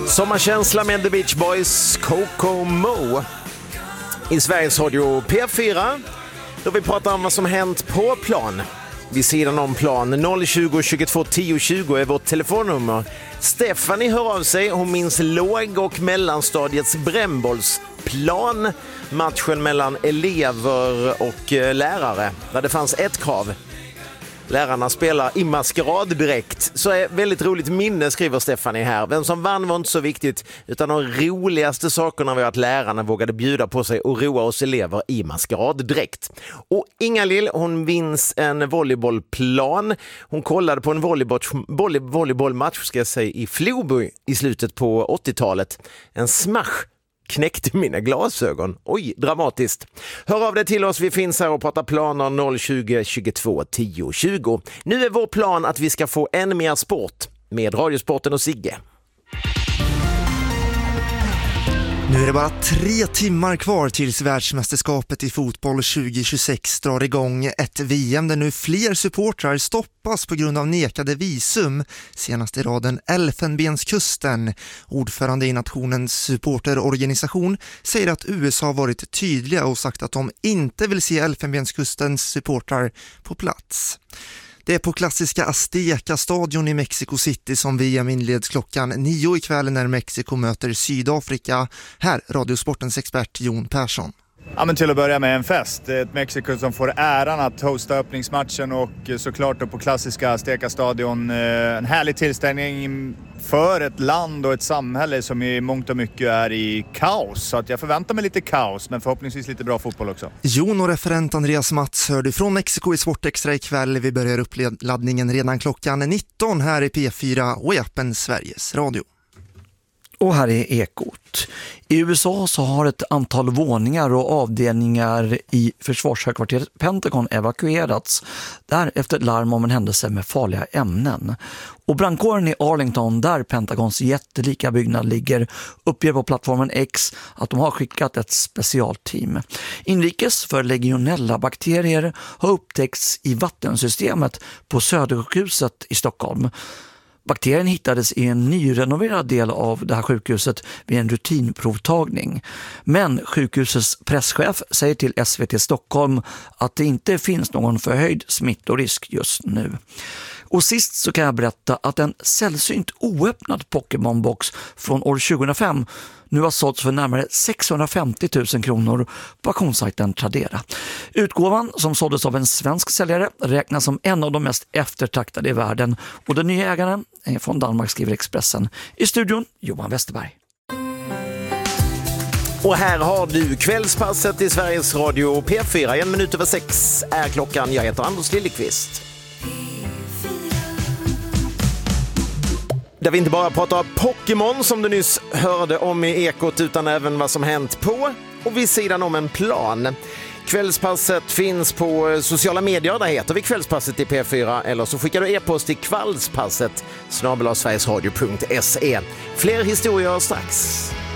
Sommarkänsla med The Beach Boys, Coco Mo i Sveriges Radio P4, då vi pratar om vad som hänt på plan. Vid sidan om plan 020 22 10 20 är vårt telefonnummer. Stephanie hör av sig. Hon minns låg- och mellanstadiets brännbollsplan, matchen mellan elever och lärare, där det fanns ett krav: lärarna spelar i maskeraddräkt. Så är väldigt roligt minne, skriver Stephanie här. Vem som vann var inte så viktigt, utan de roligaste sakerna var att lärarna vågade bjuda på sig och roa oss elever i maskeraddräkt. Och Inga-Lill, hon vinns en volleybollplan. Hon kollade på en volleybollmatch, ska jag säga, i Floby i slutet på 80-talet. En smash knäckte mina glasögon. Oj, dramatiskt. Hör av dig till oss, vi finns här och pratar planer 020 22 10 20. Nu är vår plan att vi ska få än mer sport med Radiosporten och Sigge. Nu är det bara 3 timmar kvar tills världsmästerskapet i fotboll 2026 drar igång, ett VM där nu fler supportrar stoppas på grund av nekade visum. Senast i raden Elfenbenskusten. Ordförande i nationens supporterorganisation säger att USA har varit tydliga och sagt att de inte vill se Elfenbenskustens supportrar på plats. Det är på klassiska Azteca-stadion i Mexico City som VM inleds klockan 9 ikväll när Mexiko möter Sydafrika. Här Radiosportens expert Jon Persson. Ja, men till att börja med en fest. Ett Mexiko som får äran att hosta öppningsmatchen och såklart då på klassiska Azteca-stadion. En härlig tillställning för ett land och ett samhälle som i mångt och mycket är i kaos. Så att jag förväntar mig lite kaos, men förhoppningsvis lite bra fotboll också. Jon och referent Andreas Mats hörde från Mexiko i Sportextra ikväll. Vi börjar uppladdningen redan klockan 19 här i P4 och i appen Sveriges Radio. Och här är Ekot. I USA så har ett antal våningar och avdelningar i försvarshögkvarteret Pentagon evakuerats. Där efter larm om en händelse med farliga ämnen. Och brandkåren i Arlington, där Pentagons jättelika byggnad ligger, uppger på plattformen X att de har skickat ett specialteam. Inrikes för legionella-bakterier har upptäckts i vattensystemet på Södersjukhuset i Stockholm. Bakterien hittades i en nyrenoverad del av det här sjukhuset vid en rutinprovtagning. Men sjukhusets presschef säger till SVT Stockholm att det inte finns någon förhöjd smittorisk just nu. Och sist så kan jag berätta att en sällsynt oöppnad Pokémon-box från år 2005 nu har sålts för närmare 650 000 kronor på auktionssajten Tradera. Utgåvan, som såldes av en svensk säljare, räknas som en av de mest eftertraktade i världen. Och den nya ägaren är från Danmark, skriver Expressen. I studion, Johan Westerberg. Och här har du kvällspasset i Sveriges Radio P4. 6:01 är klockan. Jag heter Anders Lillekvist. Där vi inte bara pratar Pokémon som du nyss hörde om i Ekot, utan även vad som hänt på och vid sidan om en plan. Kvällspasset finns på sociala medier, där heter vi Kvällspasset i P4, eller så skickar du e-post till kvallspasset @sverigesradio.se. Fler historier strax.